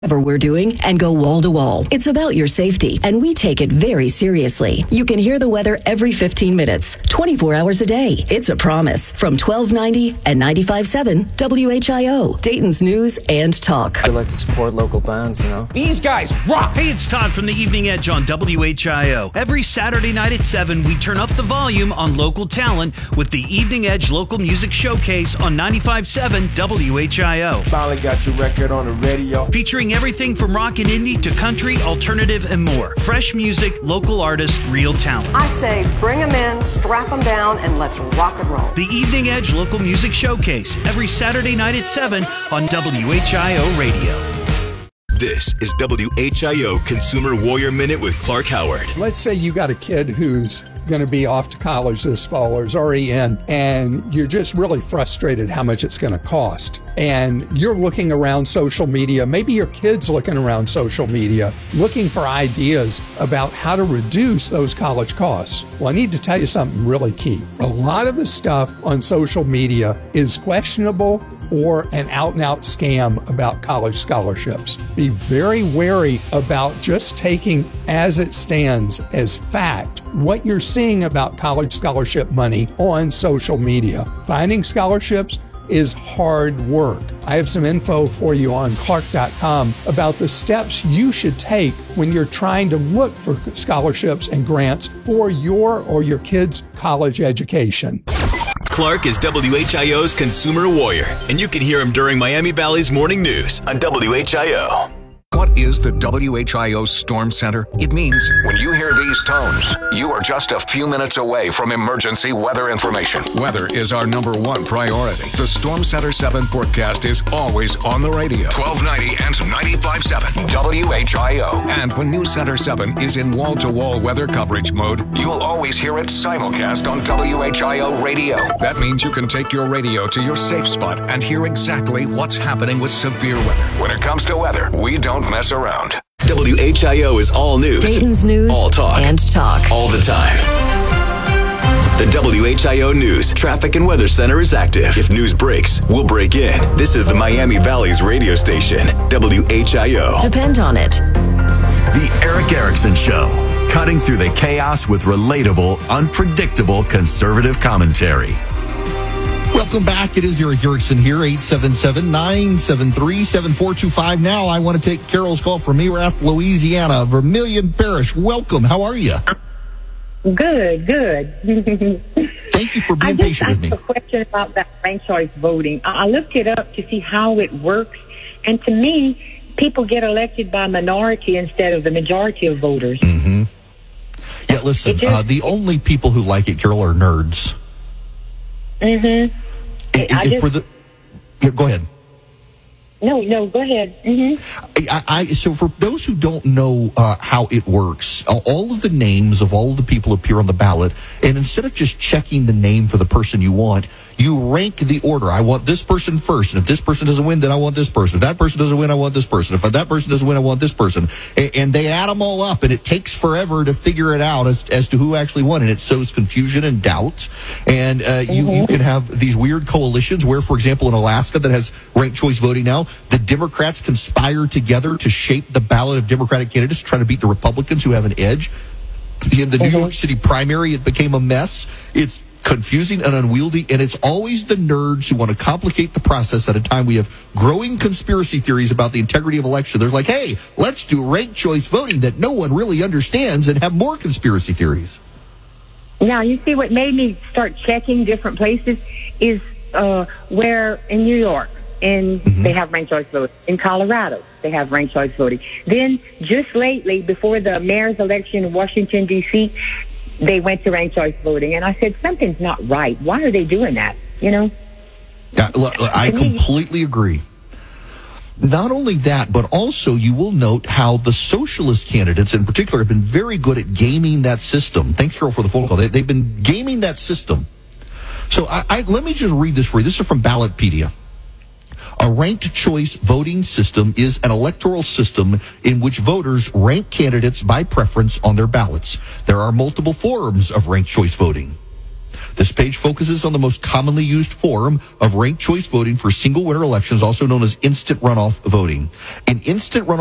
Whatever we're doing and go wall to wall. It's about your safety, and we take it very seriously. You can hear the weather every 15 minutes, 24 hours a day. It's a promise from 1290 and 95.7 WHIO, Dayton's News and Talk. I like to support local bands, you know. These guys rock! Hey, it's Todd from the Evening Edge on WHIO. Every Saturday night at 7, we turn up the volume on local talent with the Evening Edge Local Music Showcase on 95.7 WHIO. Finally got your record on the radio. Featuring everything from rock and indie to country, alternative, and more. Fresh music, local artists, real talent. I say bring them in, strap them down, and let's rock and roll. The Evening Edge Local Music Showcase, every Saturday night at 7 on WHIO Radio. This is WHIO Consumer Warrior Minute with Clark Howard. Let's say you got a kid who's going to be off to college this fall or is already in, and you're just really frustrated how much it's going to cost. And you're looking around social media, maybe your kid's looking around social media, looking for ideas about how to reduce those college costs. Well, I need to tell you something really key. A lot of the stuff on social media is questionable or an out-and-out scam about college scholarships. Be very wary about just taking as it stands as fact what you're seeing about college scholarship money on social media. Finding scholarships is hard work. I have some info for you on Clark.com about the steps you should take when you're trying to look for scholarships and grants for your or your kid's college education. Clark is WHIO's Consumer Warrior, and you can hear him during Miami Valley's morning news on WHIO. What is the WHIO Storm Center? It means when you hear these tones, you are just a few minutes away from emergency weather information. Weather is our number one priority. The Storm Center 7 forecast is always on the radio. 1290 and 95.7 WHIO. And when News Center 7 is in wall-to-wall weather coverage mode, you'll always hear it simulcast on WHIO radio. That means you can take your radio to your safe spot and hear exactly what's happening with severe weather. When it comes to weather, we don't mess around. WHIO is all news. Dayton's News all talk. And Talk. All the time. The WHIO News Traffic and Weather Center is active. If news breaks, we'll break in. This is the Miami Valley's radio station, WHIO. Depend on it. The Eric Erickson Show. Cutting through the chaos with relatable, unpredictable, conservative commentary. Welcome back. It is Eric Erickson here, 877-973-7425. Now I want to take Carol's call from Erath, Louisiana, Vermilion Parish. Welcome. How are you? Good. Thank you for being patient with me. I have a question about that ranked choice voting. I looked it up to see how it works, and to me, people get elected by minority instead of the majority of voters. Mm-hmm. Yeah, listen, the only people who like it, Carol, are nerds. Mm-hmm. Go ahead. No, go ahead. Mm-hmm. So for those who don't know how it works, all of the names of all of the people appear on the ballot, and instead of just checking the name for the person you want, you rank the order. I want this person first, and if this person doesn't win, then I want this person. If that person doesn't win, I want this person. If that person doesn't win, I want this person. And they add them all up, and it takes forever to figure it out as to who actually won, and it sows confusion and doubt. And you can have these weird coalitions where, for example, in Alaska that has ranked choice voting now, the Democrats conspire together to shape the ballot of Democratic candidates to try to beat the Republicans who have an edge. In the New York City primary, it became a mess. It's confusing and unwieldy, and it's always the nerds who want to complicate the process at a time we have growing conspiracy theories about the integrity of election. They're like, hey, let's do ranked choice voting that no one really understands and have more conspiracy theories. Now, you see what made me start checking different places is where in New York, and they have ranked choice voting. In Colorado, they have ranked choice voting. Then, just lately, before the mayor's election in Washington, D.C., they went to ranked choice voting. And I said, something's not right. Why are they doing that? You know? I completely agree. Not only that, but also you will note how the socialist candidates in particular have been very good at gaming that system. Thanks, Carol, for the phone call. They've been gaming that system. So let me just read this for you. This is from Ballotpedia. A ranked choice voting system is an electoral system in which voters rank candidates by preference on their ballots. There are multiple forms of ranked choice voting. This page focuses on the most commonly used form of ranked choice voting for single winner elections, also known as instant runoff voting. In instant runoff